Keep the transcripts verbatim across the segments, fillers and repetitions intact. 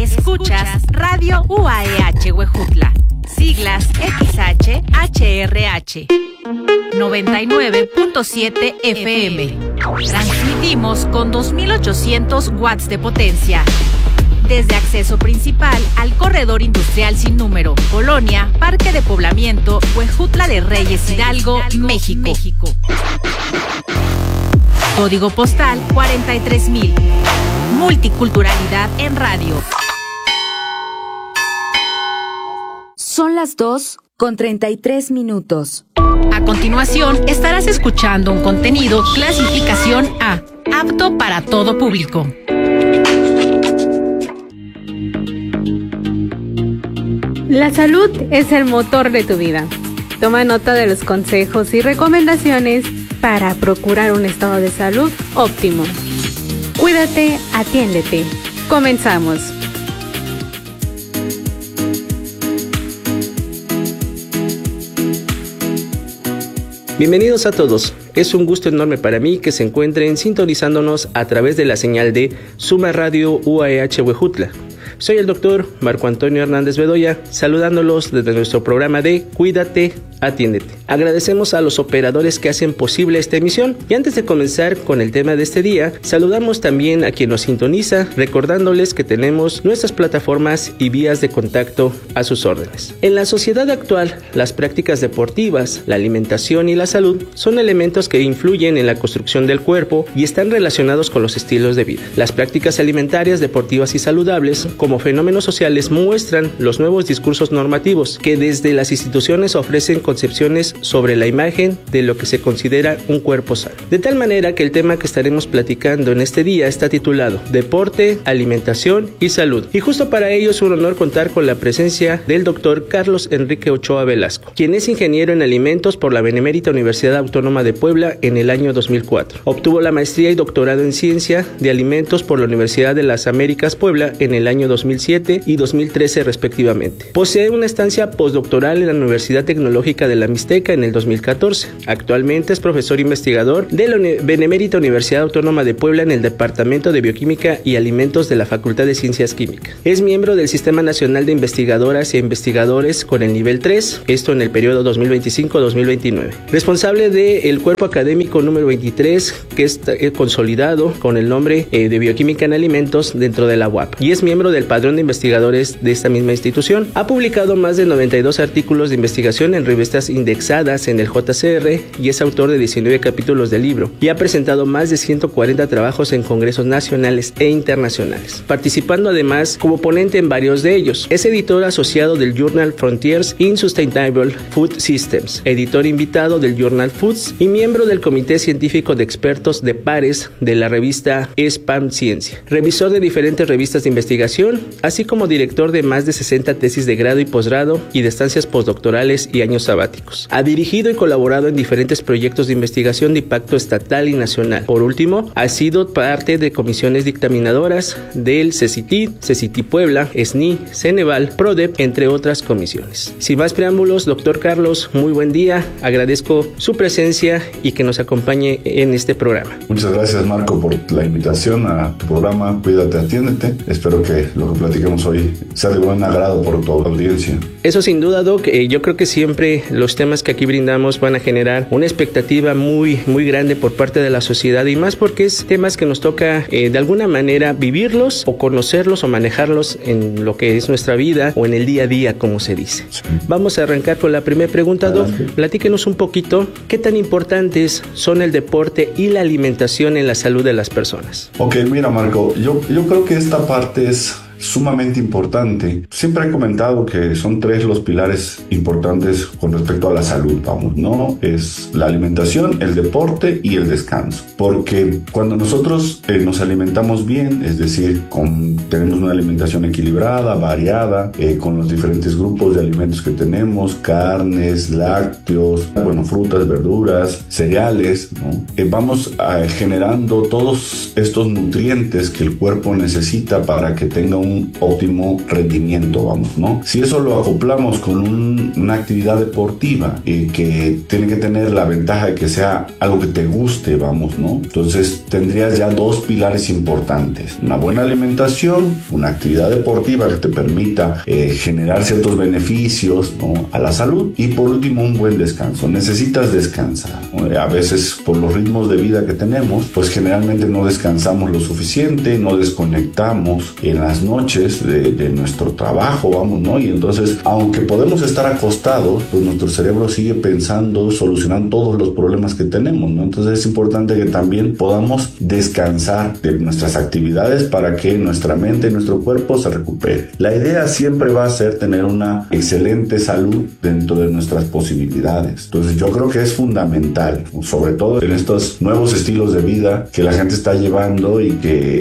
Escuchas Radio U A E H Huejutla, siglas X H H R H, noventa y nueve punto siete F M. Transmitimos con dos mil ochocientos watts de potencia. Desde acceso principal al corredor industrial sin número, Colonia, Parque de Poblamiento, Huejutla de Reyes, Hidalgo, México. México. Código postal cuarenta y tres mil. Multiculturalidad en radio. Son las dos con treinta y tres minutos. A continuación, estarás escuchando un contenido clasificación A, apto para todo público. La salud es el motor de tu vida. Toma nota de los consejos y recomendaciones para procurar un estado de salud óptimo. Cuídate, atiéndete. Comenzamos. Bienvenidos a todos. Es un gusto enorme para mí que se encuentren sintonizándonos a través de la señal de Suma Radio U A E H Huejutla. Soy el doctor Marco Antonio Hernández Bedoya, saludándolos desde nuestro programa de Cuídate, Atiéndete. Agradecemos a los operadores que hacen posible esta emisión y antes de comenzar con el tema de este día, saludamos también a quien nos sintoniza, recordándoles que tenemos nuestras plataformas y vías de contacto a sus órdenes. En la sociedad actual, las prácticas deportivas, la alimentación y la salud son elementos que influyen en la construcción del cuerpo y están relacionados con los estilos de vida. Las prácticas alimentarias, deportivas y saludables, como fenómenos sociales, muestran los nuevos discursos normativos que desde las instituciones ofrecen concepciones sobre la imagen de lo que se considera un cuerpo sano. De tal manera que el tema que estaremos platicando en este día está titulado Deporte, Alimentación y Salud. Y justo para ello es un honor contar con la presencia del doctor Carlos Enrique Ochoa Velasco, quien es ingeniero en alimentos por la Benemérita Universidad Autónoma de Puebla en el año dos mil cuatro. Obtuvo la maestría y doctorado en Ciencia de Alimentos por la Universidad de las Américas Puebla en el año dos mil siete y dos mil trece respectivamente. Posee una estancia postdoctoral en la Universidad Tecnológica de la Mixteca en el dos mil catorce. Actualmente es profesor investigador de la Benemérita Universidad Autónoma de Puebla en el Departamento de Bioquímica y Alimentos de la Facultad de Ciencias Químicas. Es miembro del Sistema Nacional de Investigadoras e Investigadores con el nivel tres, esto en el periodo dos mil veinticinco a dos mil veintinueve. Responsable del cuerpo académico número veintitrés, que es consolidado con el nombre eh, de Bioquímica en Alimentos dentro de la U A P, y es miembro del Padrón de Investigadores de esta misma institución. Ha publicado más de noventa y dos artículos de investigación en revistas indexadas en el J C R y es autor de diecinueve capítulos del libro y ha presentado más de ciento cuarenta trabajos en congresos nacionales e internacionales, participando además como ponente en varios de ellos. Es editor asociado del Journal Frontiers in Sustainable Food Systems, editor invitado del Journal Foods y miembro del Comité Científico de Expertos de Pares de la revista Spam Ciencia, revisor de diferentes revistas de investigación, así como director de más de sesenta tesis de grado y posgrado y de estancias postdoctorales y años sabáticos. Ha dirigido y colaborado en diferentes proyectos de investigación de impacto estatal y nacional. Por último, ha sido parte de comisiones dictaminadoras del CECITI, CECITI Puebla, S N I, Ceneval, PRODEP, entre otras comisiones. Sin más preámbulos, doctor Carlos, muy buen día. Agradezco su presencia y que nos acompañe en este programa. Muchas gracias, Marco, por la invitación a tu programa Cuídate, Atiéndete. Espero que lo que platiquemos hoy sea de buen agrado por tu audiencia. Eso sin duda, Doc. Eh, yo creo que siempre los temas que aquí brindamos van a generar una expectativa muy, muy grande por parte de la sociedad y más porque es temas que nos toca eh, de alguna manera vivirlos o conocerlos o manejarlos en lo que es nuestra vida o en el día a día, como se dice. Sí. Vamos a arrancar con la primera pregunta, Doc. Platíquenos un poquito qué tan importantes son el deporte y la alimentación en la salud de las personas. Ok, mira, Marco, yo, yo creo que esta parte es sumamente importante. Siempre he comentado que son tres los pilares importantes con respecto a la salud, vamos, ¿no? Es la alimentación, el deporte y el descanso. Porque cuando nosotros eh, nos alimentamos bien, es decir, con, tenemos una alimentación equilibrada, variada, eh, con los diferentes grupos de alimentos que tenemos, carnes, lácteos, bueno, frutas, verduras, cereales, ¿no? Eh, vamos eh, generando todos estos nutrientes que el cuerpo necesita para que tenga un un óptimo rendimiento, vamos, ¿no? Si eso lo acoplamos con un, una actividad deportiva eh, que tiene que tener la ventaja de que sea algo que te guste, vamos, ¿no? Entonces tendrías ya dos pilares importantes: una buena alimentación, una actividad deportiva que te permita eh, generar ciertos beneficios, ¿no?, a la salud, y por último un buen descanso. Necesitas descansar, ¿no? A veces por los ritmos de vida que tenemos, pues generalmente no descansamos lo suficiente, no desconectamos en las noches de, de nuestro trabajo, vamos, ¿no? Y entonces, aunque podemos estar acostados, pues nuestro cerebro sigue pensando, solucionando todos los problemas que tenemos, ¿no? Entonces es importante que también podamos descansar de nuestras actividades para que nuestra mente y nuestro cuerpo se recupere. La idea siempre va a ser tener una excelente salud dentro de nuestras posibilidades. Entonces yo creo que es fundamental, sobre todo en estos nuevos estilos de vida que la gente está llevando y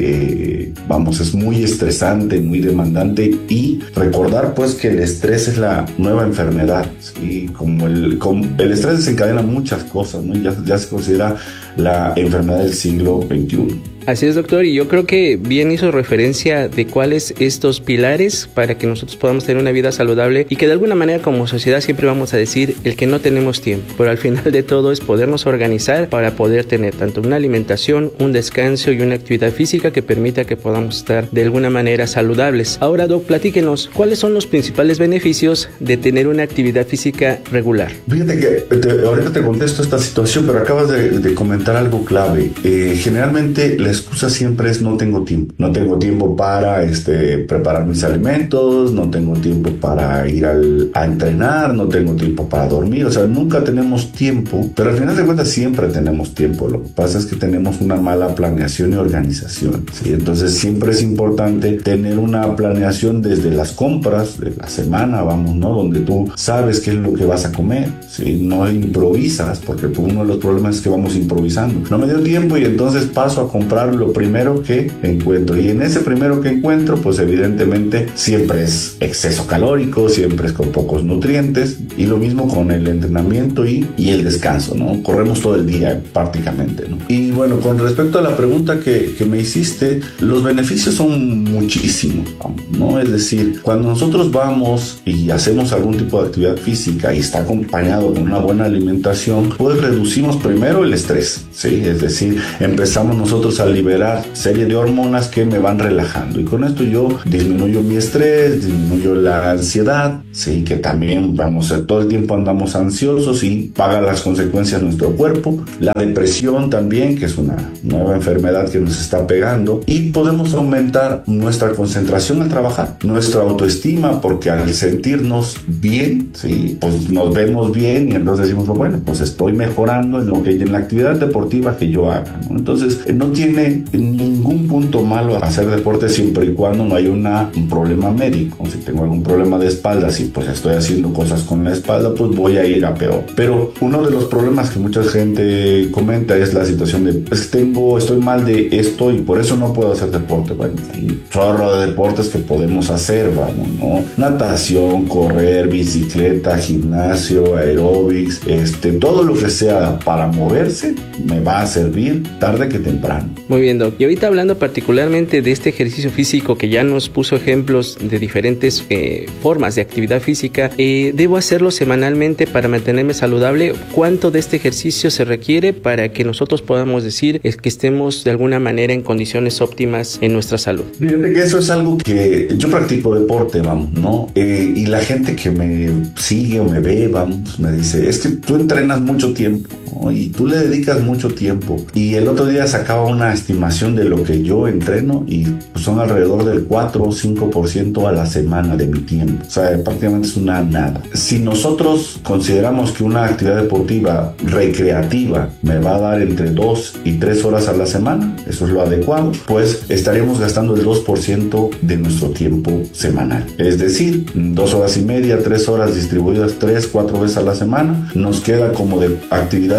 que, vamos, es muy estresante, muy demandante, y recordar pues que el estrés es la nueva enfermedad, ¿sí? Como el, como el estrés desencadena muchas cosas, ¿no? Ya, ya se considera la enfermedad del siglo veintiuno. Así es, doctor, y yo creo que bien hizo referencia de cuáles estos pilares para que nosotros podamos tener una vida saludable, y que de alguna manera como sociedad siempre vamos a decir el que no tenemos tiempo, pero al final de todo es podernos organizar para poder tener tanto una alimentación, un descanso y una actividad física que permita que podamos estar de alguna manera saludables. Ahora, doc, platíquenos, ¿cuáles son los principales beneficios de tener una actividad física regular? Fíjate que te, ahorita te contesto esta situación, pero acabas de, de comentar algo clave. Eh, generalmente la excusa siempre es: no tengo tiempo. No tengo tiempo para este, preparar mis alimentos, no tengo tiempo para ir al, a entrenar, no tengo tiempo para dormir. O sea, nunca tenemos tiempo, pero al final de cuentas siempre tenemos tiempo. Lo que pasa es que tenemos una mala planeación y organización, ¿sí? Entonces siempre es importante tener una planeación desde las compras de la semana, vamos, ¿no? Donde tú sabes qué es lo que vas a comer, ¿sí? No improvisas, porque uno de los problemas es que vamos improvisando. No me dio tiempo y entonces paso a comprar lo primero que encuentro, y en ese primero que encuentro pues evidentemente siempre es exceso calórico, siempre es con pocos nutrientes, y lo mismo con el entrenamiento y, y el descanso, ¿no? Corremos todo el día prácticamente, ¿no? Y bueno, con respecto a la pregunta que, que me hiciste, los beneficios son muchísimos, ¿no? Es decir, cuando nosotros vamos y hacemos algún tipo de actividad física y está acompañado con una buena alimentación, pues reducimos primero el estrés, ¿sí? Es decir, empezamos nosotros a liberar serie de hormonas que me van relajando, y con esto yo disminuyo mi estrés, disminuyo la ansiedad, sí, que también vamos a todo el tiempo andamos ansiosos y paga las consecuencias nuestro cuerpo. La depresión también, que es una nueva enfermedad que nos está pegando, y podemos aumentar nuestra concentración al trabajar, nuestra autoestima, porque al sentirnos bien, sí, pues nos vemos bien y entonces decimos, bueno, pues estoy mejorando en lo que en la actividad deportiva que yo haga, ¿no? Entonces no tiene ningún punto malo hacer deporte siempre y cuando no haya una, un problema médico. Si tengo algún problema de espalda, si pues estoy haciendo cosas con la espalda, pues voy a ir a peor. Pero uno de los problemas que mucha gente comenta es la situación de, es que tengo, estoy mal de esto y por eso no puedo hacer deporte. Bueno, hay un chorro de deportes que podemos hacer, vamos, ¿no? Natación, correr, bicicleta, gimnasio, aeróbics, este, todo lo que sea para moverse me va a servir tarde que temprano. Muy bien, Doc. Y ahorita hablando particularmente de este ejercicio físico que ya nos puso ejemplos de diferentes eh, formas de actividad física, eh, ¿debo hacerlo semanalmente para mantenerme saludable? ¿Cuánto de este ejercicio se requiere para que nosotros podamos decir es que estemos de alguna manera en condiciones óptimas en nuestra salud? Fíjate que eso es algo que yo practico deporte, vamos, ¿no? Eh, y la gente que me sigue o me ve, vamos, me dice, es que tú entrenas mucho tiempo, ¿no? Y tú le dedicas mucho tiempo. Y el otro día sacaba una estimación de lo que yo entreno y pues, son alrededor del cuatro o cinco por ciento a la semana de mi tiempo. O sea, prácticamente es una nada. Si nosotros consideramos que una actividad deportiva recreativa me va a dar entre dos y tres horas a la semana, eso es lo adecuado, pues estaríamos gastando el dos por ciento de nuestro tiempo semanal. Es decir, dos horas y media, tres horas distribuidas tres, cuatro veces a la semana, nos queda como de actividades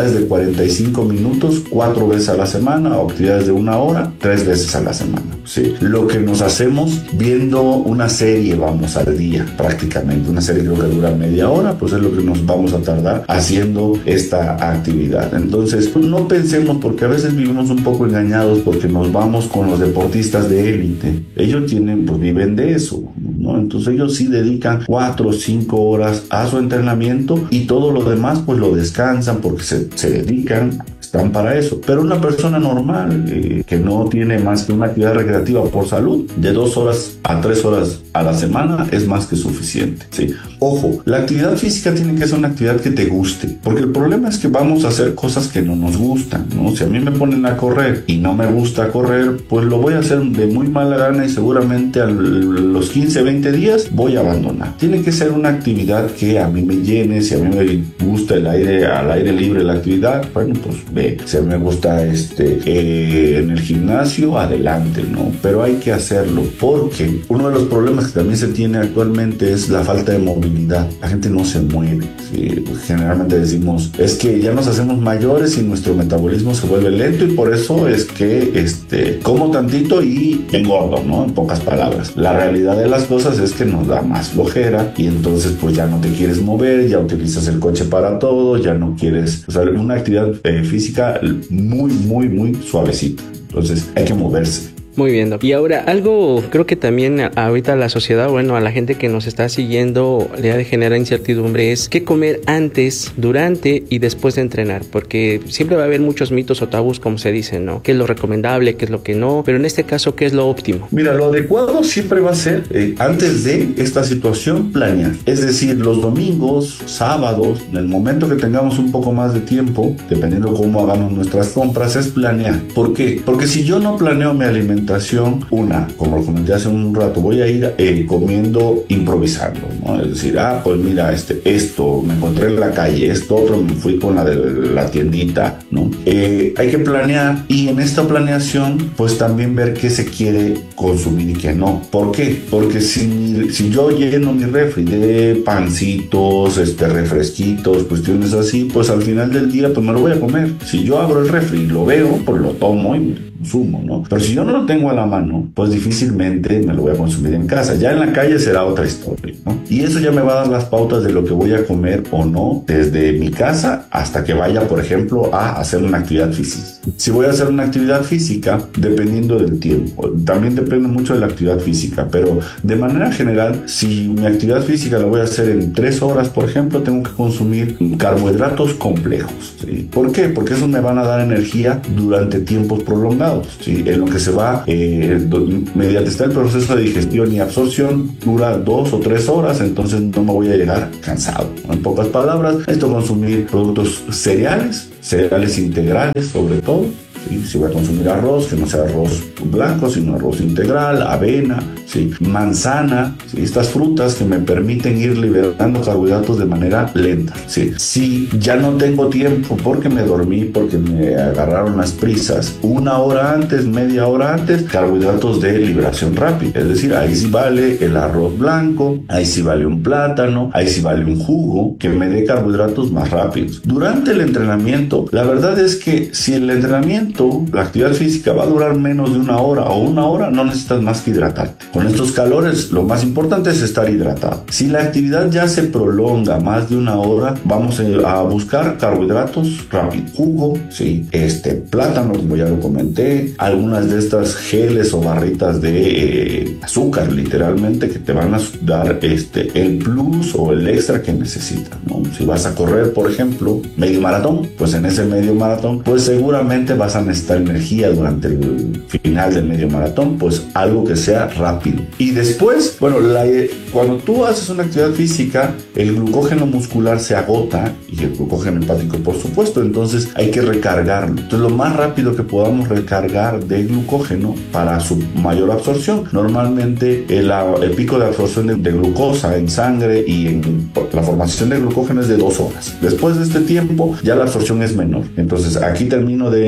actividades de cuarenta y cinco minutos cuatro veces a la semana o actividades de una hora tres veces a la semana. Sí. Lo que nos hacemos viendo una serie, vamos, al día prácticamente. Una serie creo que dura media hora, pues es lo que nos vamos a tardar haciendo esta actividad. Entonces, pues no pensemos, porque a veces vivimos un poco engañados porque nos vamos con los deportistas de élite. Ellos tienen, pues viven de eso, ¿no? Entonces ellos sí dedican cuatro o cinco horas a su entrenamiento y todo lo demás pues lo descansan porque se, se dedican, están para eso. Pero una persona normal eh, que no tiene más que una actividad recreativa por salud, de dos horas a tres horas a la semana es más que suficiente, ¿sí? Ojo, la actividad física tiene que ser una actividad que te guste, porque el problema es que vamos a hacer cosas que no nos gustan, ¿no? Si a mí me ponen a correr y no me gusta correr, pues lo voy a hacer de muy mala gana y seguramente a los quince, veinte días voy a abandonar. Tiene que ser una actividad que a mí me llene. Si a mí me gusta el aire, al aire libre la actividad, bueno, pues ve. Si a mí me gusta este, eh, en el gimnasio, adelante, ¿no? Pero hay que hacerlo, porque uno de los problemas que también se tiene actualmente es la falta de movilidad. La gente no se mueve, ¿sí? Generalmente decimos, es que ya nos hacemos mayores y nuestro metabolismo se vuelve lento y por eso es que este, como tantito y engordo, ¿no? En pocas palabras. La realidad de las cosas es que nos da más flojera y entonces pues ya no te quieres mover, ya utilizas el coche para todo, ya no quieres, o sea, una actividad eh, física muy, muy, muy suavecita. Entonces hay que moverse. Muy bien, Doc. Y ahora, algo creo que también ahorita a la sociedad, bueno, a la gente que nos está siguiendo le ha de generar incertidumbre es qué comer antes, durante y después de entrenar, porque siempre va a haber muchos mitos o tabús, como se dice, ¿no? ¿Qué es lo recomendable, qué es lo que no? Pero en este caso, ¿qué es lo óptimo? Mira, lo adecuado siempre va a ser, eh, antes de esta situación, planear. Es decir, los domingos, sábados, en el momento que tengamos un poco más de tiempo, dependiendo de cómo hagamos nuestras compras, es planear. ¿Por qué? Porque si yo no planeo mi alimentación, una, como lo comenté hace un rato, voy a ir eh, comiendo improvisando, ¿no? Es decir, ah, pues mira, este, esto, me encontré en la calle, esto otro, me fui con la de la tiendita, ¿no? Eh, hay que planear y en esta planeación, pues también ver qué se quiere consumir y qué no. ¿Por qué? Porque si, si yo lleno mi refri de pancitos, este, refresquitos, cuestiones así, pues al final del día, pues me lo voy a comer. Si yo abro el refri y lo veo, pues lo tomo y consumo, ¿no? Pero si yo no lo tengo a la mano, pues difícilmente me lo voy a consumir en casa. Ya en la calle será otra historia, ¿no? Y eso ya me va a dar las pautas de lo que voy a comer o no desde mi casa hasta que vaya, por ejemplo, a hacer una actividad física. Si voy a hacer una actividad física, dependiendo del tiempo, también depende mucho de la actividad física, pero de manera general, si mi actividad física la voy a hacer en tres horas, por ejemplo, tengo que consumir carbohidratos complejos, ¿sí? ¿Por qué? Porque esos me van a dar energía durante tiempos prolongados. ¿Sí? En lo que se va, eh, do, mediante está el proceso de digestión y absorción, dura dos o tres horas, entonces no me voy a llegar cansado. En pocas palabras, necesito consumir productos cereales, cereales integrales sobre todo. ¿Sí? Si voy a consumir arroz, que no sea arroz blanco, sino arroz integral, avena, ¿sí? Manzana, ¿sí? Estas frutas que me permiten ir liberando carbohidratos de manera lenta, ¿sí? Si ya no tengo tiempo porque me dormí, porque me agarraron las prisas, una hora antes, media hora antes, carbohidratos de liberación rápida. Es decir, ahí sí vale el arroz blanco, ahí sí vale un plátano, ahí sí vale un jugo que me dé carbohidratos más rápidos. Durante el entrenamiento, la verdad es que si el entrenamiento, la actividad física va a durar menos de una hora o una hora, no necesitas más que hidratarte. Con estos calores, lo más importante es estar hidratado. Si la actividad ya se prolonga más de una hora, vamos a buscar carbohidratos rápidos. Jugo, sí, este, plátano, como ya lo comenté, algunas de estas geles o barritas de eh, azúcar, literalmente, que te van a dar este, el plus o el extra que necesitas, ¿no? Si vas a correr, por ejemplo, medio maratón, pues en ese medio maratón, pues seguramente vas a necesitar energía durante el final del medio maratón, pues algo que sea rápido. Y después, bueno, la, cuando tú haces una actividad física, el glucógeno muscular se agota y el glucógeno hepático, por supuesto, entonces hay que recargarlo. Entonces, lo más rápido que podamos recargar de glucógeno para su mayor absorción. Normalmente el, el pico de absorción de, de glucosa en sangre y en la formación de glucógeno es de dos horas. Después de este tiempo, ya la absorción es menor. Entonces, aquí termino de entrenar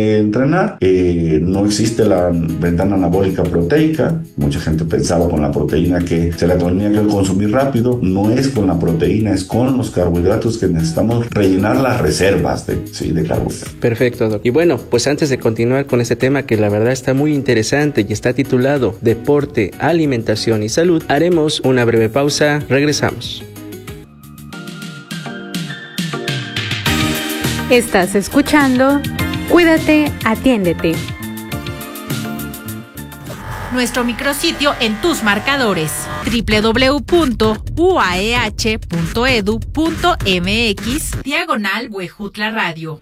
entrenar, eh, no existe la ventana anabólica proteica. Mucha gente pensaba con la proteína que se la tenía que consumir rápido. No es con la proteína, es con los carbohidratos que necesitamos rellenar las reservas de, sí, de carbohidratos. Perfecto, Doc. Y bueno, pues antes de continuar con este tema que la verdad está muy interesante y está titulado Deporte, Alimentación y Salud, haremos una breve pausa. Regresamos. Estás escuchando Cuídate, Atiéndete. Nuestro micrositio en tus marcadores: doble u doble u doble u punto u a e h punto e d u punto m x diagonal Huejutla Radio.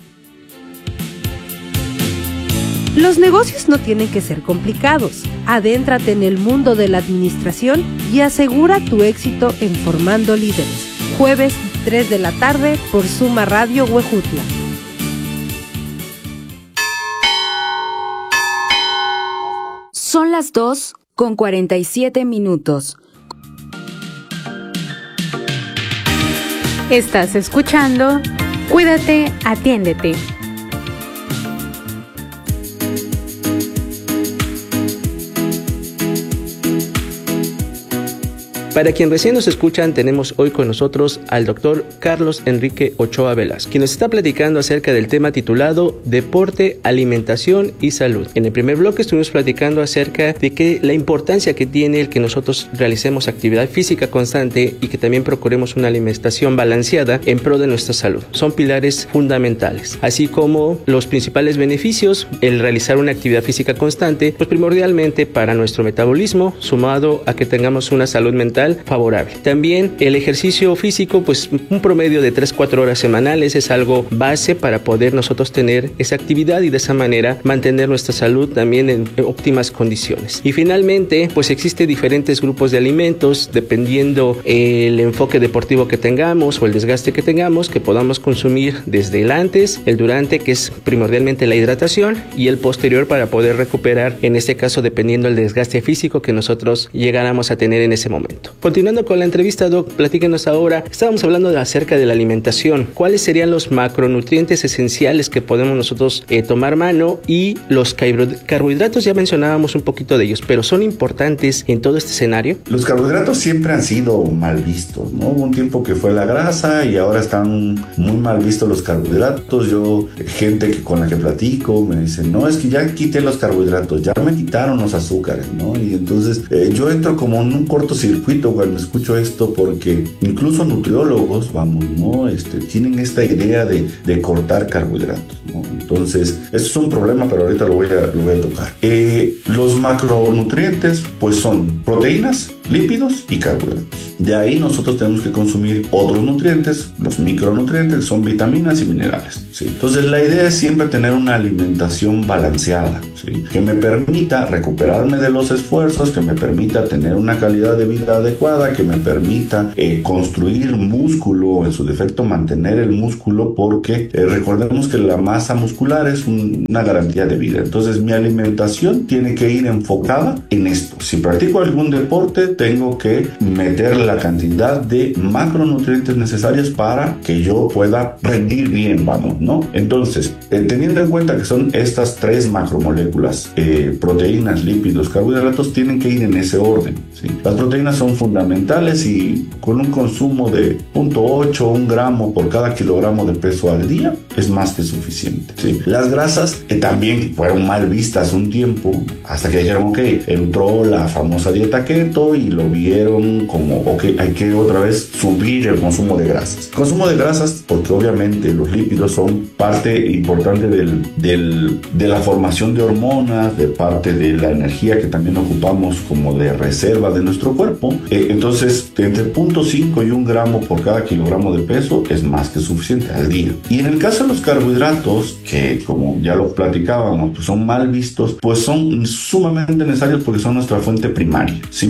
Los negocios no tienen que ser complicados. Adéntrate en el mundo de la administración y asegura tu éxito en Formando Líderes. Jueves, tres de la tarde, por Suma Radio Huejutla. Son las dos con cuarenta y siete minutos. Estás escuchando Cuídate, Atiéndete. Para quien recién nos escuchan, tenemos hoy con nosotros al doctor Carlos Enrique Ochoa Velasco, quien nos está platicando acerca del tema titulado Deporte, Alimentación y Salud. En el primer bloque estuvimos platicando acerca de que la importancia que tiene el que nosotros realicemos actividad física constante y que también procuremos una alimentación balanceada en pro de nuestra salud. Son pilares fundamentales, así como los principales beneficios, el realizar una actividad física constante, pues primordialmente para nuestro metabolismo, sumado a que tengamos una salud mental favorable. También el ejercicio físico, pues un promedio de tres a cuatro horas semanales es algo base para poder nosotros tener esa actividad y de esa manera mantener nuestra salud también en óptimas condiciones. Y finalmente, pues existen diferentes grupos de alimentos dependiendo el enfoque deportivo que tengamos o el desgaste que tengamos, que podamos consumir desde el antes, el durante, que es primordialmente la hidratación, y el posterior para poder recuperar, en este caso dependiendo del desgaste físico que nosotros llegáramos a tener en ese momento. Continuando con la entrevista, Doc, platíquenos ahora. Estábamos hablando de acerca de la alimentación. ¿Cuáles serían los macronutrientes esenciales que podemos nosotros eh, tomar mano? Y los carbohidratos, ya mencionábamos un poquito de ellos, pero ¿son importantes en todo este escenario? Los carbohidratos siempre han sido mal vistos, ¿no? Hubo un tiempo que fue la grasa y ahora están muy mal vistos los carbohidratos. Yo, gente que, con la que platico, me dicen, no, es que ya quité los carbohidratos, ya me quitaron los azúcares, ¿no? Y entonces eh, yo entro como en un cortocircuito cuando escucho esto, porque incluso nutriólogos, vamos, ¿no? Este, tienen esta idea de, de cortar carbohidratos, ¿no? Entonces, eso es un problema, pero ahorita lo voy a, lo voy a tocar. Eh, los macronutrientes, pues son proteínas, lípidos y carbohidratos. De ahí nosotros tenemos que consumir otros nutrientes, los micronutrientes, que son vitaminas y minerales, ¿sí? Entonces, la idea es siempre tener una alimentación balanceada, ¿sí? Que me permita recuperarme de los esfuerzos, que me permita tener una calidad de vida adecuada, que me permita eh, construir músculo, en su defecto mantener el músculo, porque eh, recordemos que la masa muscular es un, una garantía de vida. Entonces mi alimentación tiene que ir enfocada en esto. Si practico algún deporte, tengo que meter la cantidad de macronutrientes necesarios para que yo pueda rendir bien, vamos, ¿no? Entonces, eh, teniendo en cuenta que son estas tres macromoléculas, eh, proteínas, lípidos, carbohidratos, tienen que ir en ese orden, ¿sí? Las proteínas son fundamentales y con un consumo de cero punto ocho, un gramo por cada kilogramo de peso al día es más que suficiente, ¿sí? Las grasas que también fueron mal vistas un tiempo, hasta que dijeron, ok, entró la famosa dieta keto y lo vieron como, ok, hay que otra vez subir el consumo de grasas. Consumo de grasas porque obviamente los lípidos son parte importante del, del, de la formación de hormonas, de parte de la energía que también ocupamos como de reserva de nuestro cuerpo. Eh, entonces, entre cero punto cinco y un gramo por cada kilogramo de peso es más que suficiente al día. Y en el caso de los carbohidratos, que como ya lo platicábamos, pues son mal vistos, pues son sumamente necesarios porque son nuestra fuente primaria. Si bien la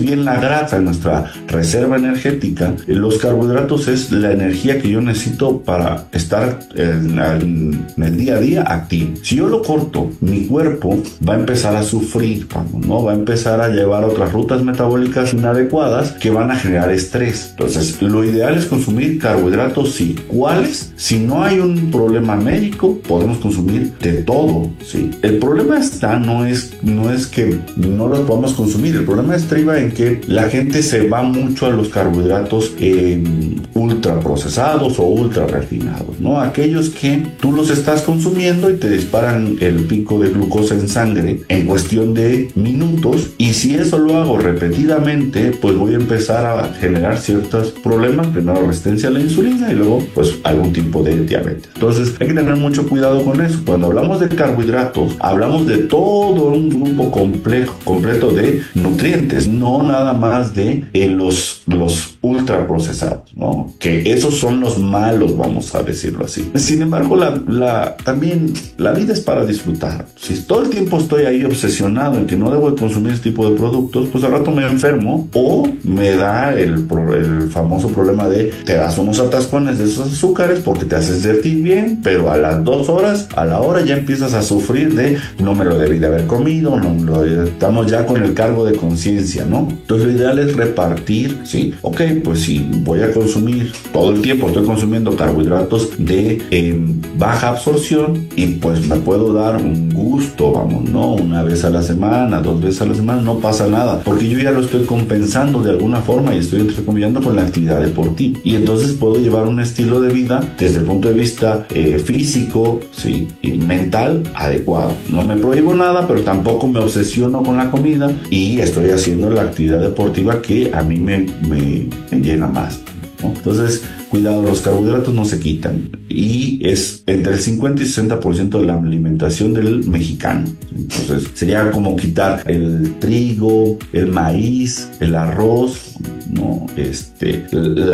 grasa, en nuestra reserva energética, los carbohidratos es la energía que yo necesito para estar en, en, en el día a día activo. Si yo lo corto, mi cuerpo va a empezar a sufrir, vamos, ¿no? Va a empezar a llevar otras rutas metabólicas inadecuadas que van a generar estrés. Entonces, lo ideal es consumir carbohidratos, sí. ¿Cuáles? Si no hay un problema médico, podemos consumir de todo, ¿sí? El problema está, no es, no es que no los podamos consumir, el problema estriba en que la gente se va mucho a los carbohidratos eh, ultra procesados o ultra refinados, ¿no? Aquellos que tú los estás consumiendo y te disparan el pico de glucosa en sangre en cuestión de minutos, y si eso lo hago repetidamente, pues voy a empezar a generar ciertos problemas, primero resistencia a la insulina y luego pues algún tipo de diabetes. Entonces hay que tener mucho cuidado con eso. Cuando hablamos de carbohidratos, hablamos de todo un grupo complejo, completo de nutrientes, no nada más de eh, los, los ultraprocesados, ¿no? Que esos son los malos, vamos a decirlo así. Sin embargo, la, la, también la vida es para disfrutar. Si todo el tiempo estoy ahí obsesionado en que no debo de consumir este tipo de productos, pues al rato me enfermo o me da el, el famoso problema de te das unos atascones de esos azúcares porque te haces sentir bien, pero a las dos horas, a la hora ya empiezas a sufrir de no me lo debí de haber comido, no lo, estamos ya con el cargo de conciencia, ¿no? Entonces lo ideal es repartir, ¿sí? Ok, pues si voy a consumir todo el tiempo, estoy consumiendo carbohidratos de eh, baja absorción y pues me puedo dar un gusto, vamos, ¿no? Una vez a la semana, dos veces a la semana, no pasa nada, porque yo ya lo estoy compensando de alguna forma y estoy entrecomillando con la actividad deportiva. Y entonces puedo llevar un estilo de vida desde el punto de vista eh, físico, sí, y mental adecuado. No me prohíbo nada, pero tampoco me obsesiono con la comida y estoy haciendo la actividad deportiva que a mí me, me, me llena más, ¿no? Entonces, cuidado, los carbohidratos no se quitan y es entre el cincuenta y sesenta por ciento de la alimentación del mexicano. Entonces sería como quitar el trigo, el maíz, el arroz, ¿no? este,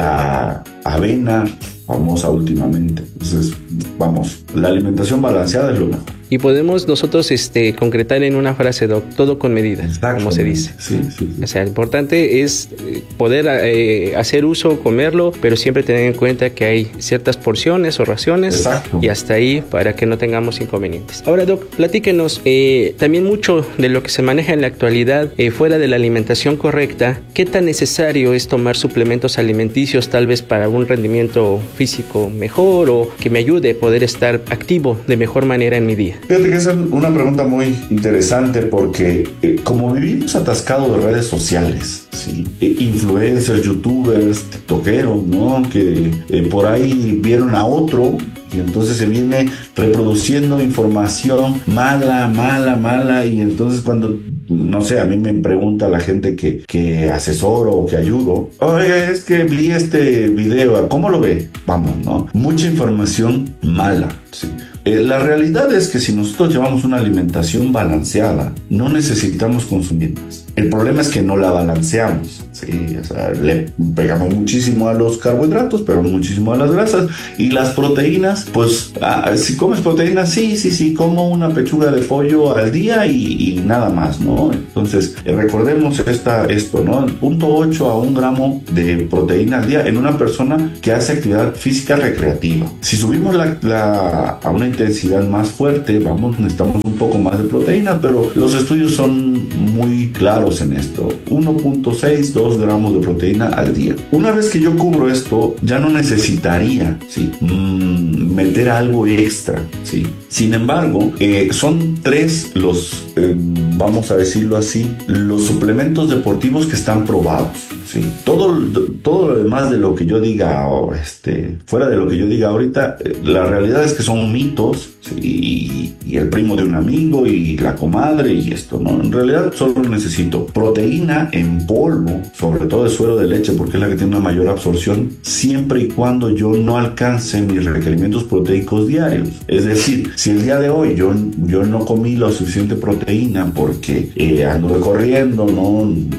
la avena famosa últimamente. Entonces, vamos, la alimentación balanceada es lo mejor. Y podemos nosotros este, concretar en una frase, Doc, todo con medida, como se dice. Sí, sí, sí. O sea, lo importante es poder eh, hacer uso, comerlo, pero siempre tener en cuenta que hay ciertas porciones o raciones. Exacto. Y hasta ahí para que no tengamos inconvenientes. Ahora, Doc, platíquenos, eh, también mucho de lo que se maneja en la actualidad, eh, fuera de la alimentación correcta, ¿qué tan necesario es tomar suplementos alimenticios tal vez para un rendimiento físico mejor o que me ayude a poder estar activo de mejor manera en mi día? Fíjate que esa es una pregunta muy interesante porque eh, como vivimos atascados de redes sociales, ¿sí? eh, influencers, youtubers, tiktokeros, ¿no? Que eh, por ahí vieron a otro y entonces se viene reproduciendo información mala, mala, mala, y entonces cuando, no sé, a mí me pregunta la gente que, que asesoro o que ayudo, oye, es que vi este video, ¿cómo lo ve? Vamos, ¿no? Mucha información mala, ¿sí? Eh, la realidad es que si nosotros llevamos una alimentación balanceada, no necesitamos consumir más. El problema es que no la balanceamos, ¿sí? O sea, le pegamos muchísimo a los carbohidratos, pero muchísimo a las grasas. Y las proteínas, pues, ah, si comes proteínas, sí, sí, sí, como una pechuga de pollo al día y, y nada más, ¿no? Entonces, eh, recordemos esta, esto, ¿no? cero punto ocho a un gramo de proteína al día en una persona que hace actividad física recreativa. Si subimos la, la, a una intensidad más fuerte, vamos, necesitamos un poco más de proteína, pero los estudios son muy claros en esto. uno punto seis, dos gramos de proteína al día. Una vez que yo cubro esto, ya no necesitaría, ¿sí? Mm, meter algo extra, ¿sí? Sin embargo, eh, son tres los, eh, vamos a decirlo así, los suplementos deportivos que están probados, ¿sí? Todo, todo lo demás de lo que yo diga, o este, fuera de lo que yo diga ahorita, eh, la realidad es que son mitos, ¿sí? y, y el primo de un amigo y la comadre y esto, ¿no? En realidad solo necesito proteína en polvo, sobre todo de suero de leche, porque es la que tiene una mayor absorción, siempre y cuando yo no alcance mis requerimientos proteicos diarios. Es decir, si el día de hoy yo, yo no comí la suficiente proteína porque eh, ando corriendo, ¿no?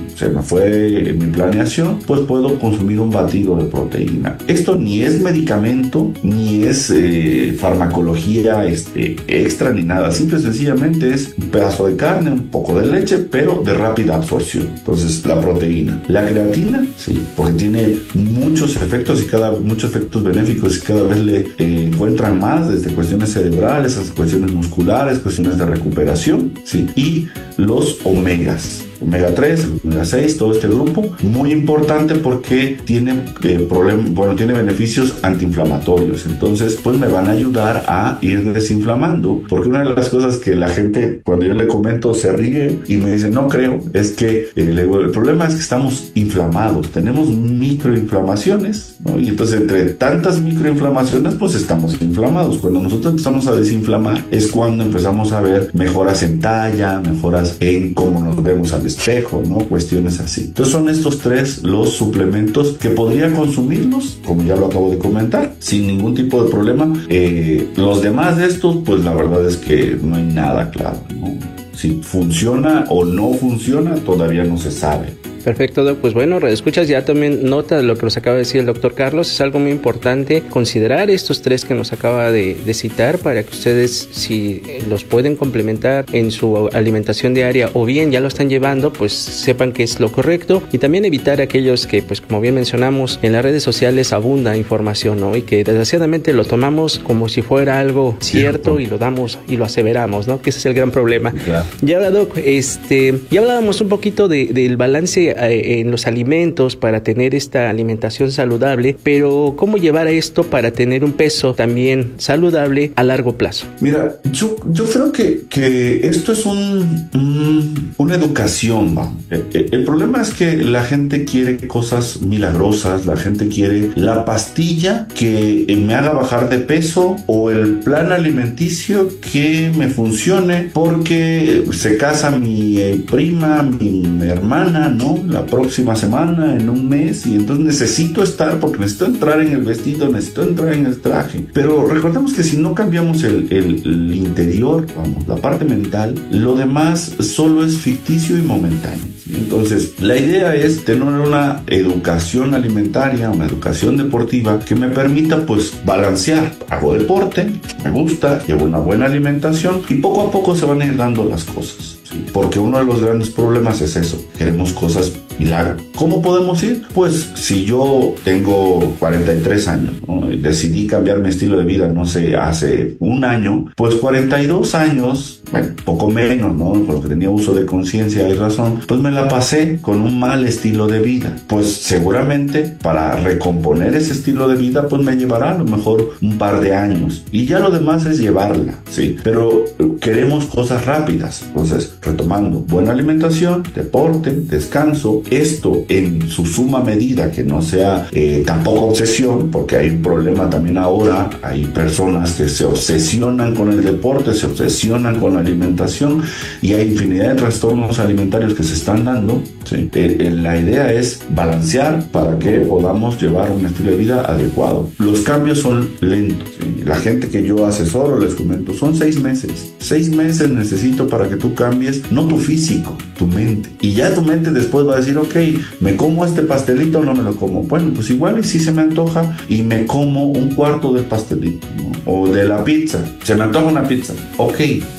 se me fue en mi planeación, pues puedo consumir un batido de proteína. Esto ni es medicamento, ni es eh, farmacología este, extra, ni nada. Simple y sencillamente es un pedazo de carne, un poco de leche, pero de rápida absorción. Entonces, la proteína. La creatina, sí, porque tiene muchos efectos y cada muchos efectos benéficos y cada vez le eh, encuentran más, desde cuestiones cerebrales hasta cuestiones musculares, cuestiones de recuperación, sí. Y los omegas. omega tres, omega seis, todo este grupo, muy importante porque tiene eh, problem- bueno, tiene beneficios antiinflamatorios. Entonces, pues me van a ayudar a ir desinflamando, porque una de las cosas que la gente, cuando yo le comento, se ríe y me dice, no creo, es que eh, le digo, el problema es que estamos inflamados, tenemos microinflamaciones, ¿no? Y entonces, entre tantas microinflamaciones, pues estamos inflamados. Cuando nosotros empezamos a desinflamar, es cuando empezamos a ver mejoras en talla, mejoras en cómo nos vemos al espejo, ¿no? Cuestiones así. Entonces son estos tres los suplementos que podría consumirlos, como ya lo acabo de comentar, sin ningún tipo de problema. Eh, los demás de estos, pues la verdad es que no hay nada claro, ¿no? Si funciona o no funciona, todavía no se sabe. Perfecto, Doc. Pues bueno, escuchas, ya también nota de lo que nos acaba de decir el doctor Carlos. Es algo muy importante considerar estos tres que nos acaba de, de citar para que ustedes, si los pueden complementar en su alimentación diaria o bien ya lo están llevando, pues sepan que es lo correcto. Y también evitar aquellos que, pues como bien mencionamos, en las redes sociales abunda información, ¿no? Y que desgraciadamente lo tomamos como si fuera algo cierto y lo damos y lo aseveramos, ¿no? Que ese es el gran problema. Claro. Y ahora, Doc, este, ya hablábamos un poquito de, del balance en los alimentos para tener esta alimentación saludable, pero ¿cómo llevar a esto para tener un peso también saludable a largo plazo? Mira, yo, yo creo que, que esto es un, un una educación, ¿va? El, el problema es que la gente quiere cosas milagrosas, la gente quiere la pastilla que me haga bajar de peso o el plan alimenticio que me funcione porque se casa mi eh, prima, mi hermana, ¿no? La próxima semana, en un mes, y entonces necesito estar, porque necesito entrar en el vestido, necesito entrar en el traje. Pero recordemos que si no cambiamos el, el, el interior, vamos, la parte mental, lo demás solo es ficticio y momentáneo. Entonces, la idea es tener una educación alimentaria, una educación deportiva que me permita, pues, balancear. Hago deporte, me gusta, llevo una buena alimentación y poco a poco se van a ir dando las cosas. ¿Sí? Porque uno de los grandes problemas es eso, queremos cosas milagro. ¿Cómo podemos ir? Pues si yo tengo cuarenta y tres años, ¿no? Y decidí cambiar mi estilo de vida, no sé, hace un año, pues cuarenta y dos años, bueno, poco menos, ¿no? Por lo que tenía uso de conciencia y razón, pues me la pasé con un mal estilo de vida. Pues seguramente para recomponer ese estilo de vida, pues me llevará a lo mejor un par de años. Y ya lo demás es llevarla, ¿sí? Pero queremos cosas rápidas. Entonces, retomando, buena alimentación, deporte, descanso, esto en su suma medida, que no sea eh, tampoco obsesión, porque hay un problema también ahora, hay personas que se obsesionan con el deporte, se obsesionan con la alimentación y hay infinidad de trastornos alimentarios que se están dando, ¿sí? eh, eh, la idea es balancear para que podamos llevar un estilo de vida adecuado. Los cambios son lentos, ¿sí? La gente que yo asesoro, les comento, son seis meses, seis meses necesito para que tú cambies, no tu físico, tu mente, y ya tu mente después va a decir, ok, ¿me como este pastelito o no me lo como? Bueno, pues igual y si se me antoja y me como un cuarto del pastelito, ¿no? O de la pizza, se me antoja una pizza, ok,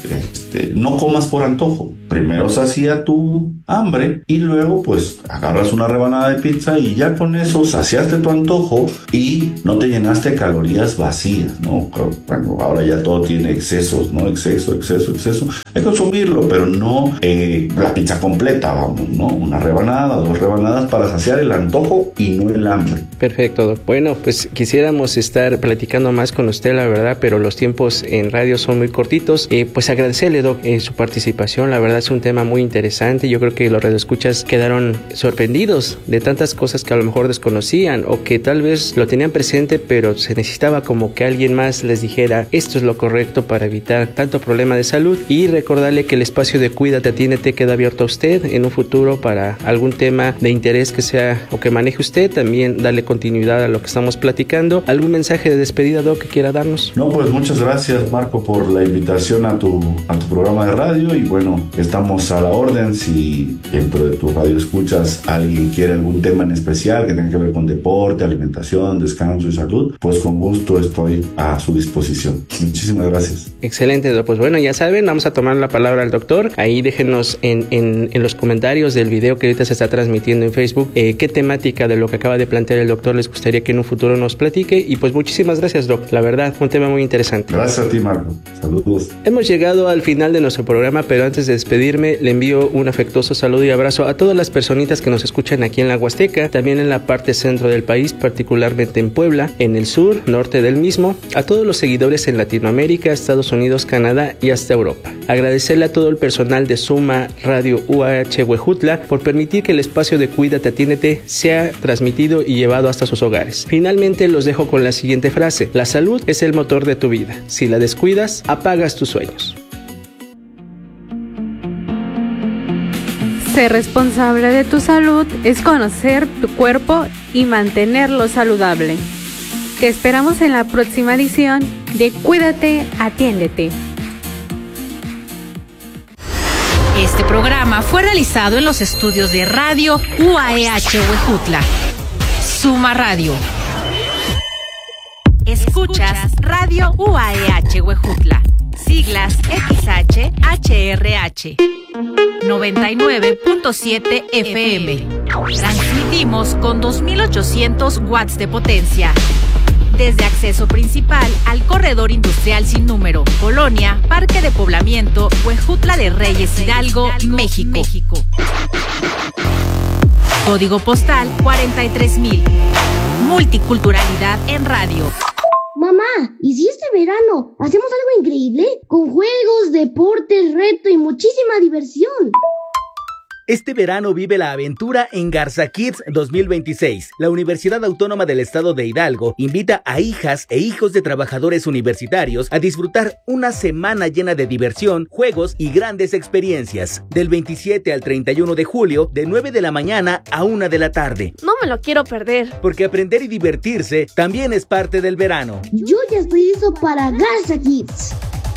este, no comas por antojo, primero sacia tu hambre y luego pues agarras una rebanada de pizza y ya con eso saciaste tu antojo y no te llenaste de calorías vacías, ¿no? Bueno, ahora ya todo tiene excesos, ¿no? Exceso, exceso, exceso, hay que consumirlo, pero no eh, la pizza completa, vamos, ¿no? Una rebanada, dos rebanadas para saciar el antojo y no el hambre. Perfecto, Doc. Bueno, pues quisiéramos estar platicando más con usted, la verdad, pero los tiempos en radio son muy cortitos. Eh, pues agradecerle, Doc, eh, su participación. La verdad es un tema muy interesante. Yo creo que los radioescuchas quedaron sorprendidos de tantas cosas que a lo mejor desconocían o que tal vez lo tenían presente, pero se necesitaba como que alguien más les dijera esto es lo correcto para evitar tanto problema de salud. Y recordarle que el espacio de Cuídate, Atiéndete queda abierto a usted en un futuro para algún tema de interés que sea o que maneje usted. También darle continuidad a lo que estamos platicando. ¿Algún mensaje de despedida, Doc, que quiera darnos? No, pues muchas gracias, Marco, por la invitación a tu, a tu programa de radio y bueno, estamos a la orden. Si dentro de tu radio escuchas alguien quiere algún tema en especial que tenga que ver con deporte, alimentación, descanso y salud, pues con gusto estoy a su disposición. Muchísimas gracias. Excelente, pues bueno, ya saben, vamos a tomar la palabra al doctor. Ahí déjenos en, en, en los comentarios del video que ahorita se está transmitiendo en Facebook eh, qué temática de lo que acaba de plantear el doctor les gustaría que en un futuro nos platique. Y pues muchísimas gracias, doc. La verdad, un tema muy interesante. Gracias a ti, Marco. Saludos. Hemos llegado al final de nuestro programa, pero antes de despedirme, le envío un afectuoso saludo y abrazo a todas las personitas que nos escuchan aquí en la Huasteca, también en la parte centro del país, particularmente en Puebla, en el sur, norte del mismo, a todos los seguidores en Latinoamérica, Estados Unidos, Canadá y hasta Europa. Agradecerle a todo el personal de Suma Radio U A H Huejutla por permitir que el espacio de Cuídate, Atiéndete sea transmitido y llevado hasta sus hogares. Finalmente los dejo con la siguiente frase: la salud es el motor de tu vida. Si la descuidas, apagas tus sueños. Ser responsable de tu salud es conocer tu cuerpo y mantenerlo saludable. Te esperamos en la próxima edición de Cuídate, Atiéndete. Este programa fue realizado en los estudios de Radio U A E H Huejutla. Suma Radio. Escuchas Radio U A E H Huejutla. Siglas X H H R H. noventa y nueve punto siete F M. Transmitimos con dos mil ochocientos watts de potencia. Desde acceso principal al corredor industrial sin número, Colonia, Parque de Poblamiento, Huejutla de Reyes, Hidalgo, México. México. Código postal cuarenta y tres mil. Multiculturalidad en radio. Mamá, ¿y si este verano hacemos algo increíble? Con juegos, deportes, reto y muchísima diversión. Este verano vive la aventura en Garza Kids dos mil veintiséis. La Universidad Autónoma del Estado de Hidalgo invita a hijas e hijos de trabajadores universitarios a disfrutar una semana llena de diversión, juegos y grandes experiencias. Del veintisiete al treinta y uno de julio, de nueve de la mañana a una de la tarde. No me lo quiero perder. Porque aprender y divertirse también es parte del verano. Yo ya estoy listo para Garza Kids.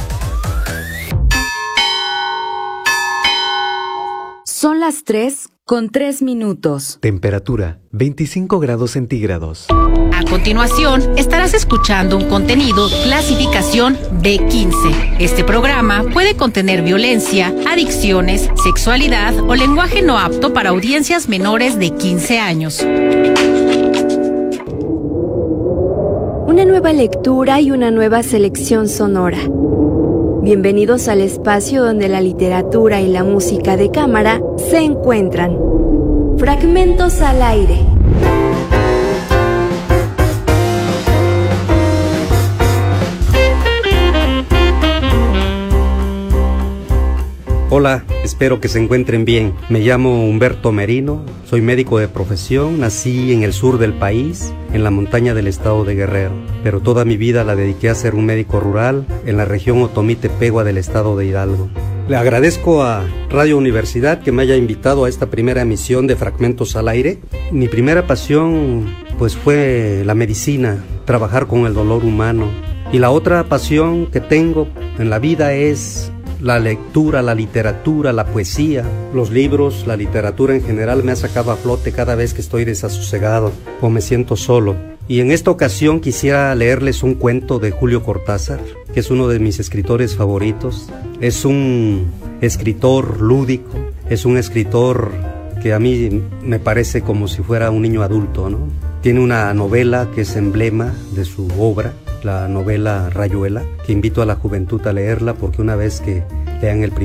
Son las tres con tres minutos. Temperatura veinticinco grados centígrados. A continuación, estarás escuchando un contenido clasificación B quince. Este programa puede contener violencia, adicciones, sexualidad o lenguaje no apto para audiencias menores de quince años. Una nueva lectura y una nueva selección sonora. Bienvenidos al espacio donde la literatura y la música de cámara se encuentran. Fragmentos al aire. Hola, espero que se encuentren bien. Me llamo Humberto Merino, soy médico de profesión, nací en el sur del país, en la montaña del estado de Guerrero, pero toda mi vida la dediqué a ser un médico rural en la región Otomí-Tepegua del estado de Hidalgo. Le agradezco a Radio Universidad que me haya invitado a esta primera emisión de Fragmentos al Aire. Mi primera pasión pues fue la medicina, trabajar con el dolor humano. Y la otra pasión que tengo en la vida es la lectura, la literatura, la poesía, los libros, la literatura en general me ha sacado a flote cada vez que estoy desasosegado o me siento solo. Y en esta ocasión quisiera leerles un cuento de Julio Cortázar, que es uno de mis escritores favoritos. Es un escritor lúdico, es un escritor que a mí me parece como si fuera un niño adulto, ¿no? Tiene una novela que es emblema de su obra, la novela Rayuela, que invito a la juventud a leerla porque una vez que lean el primer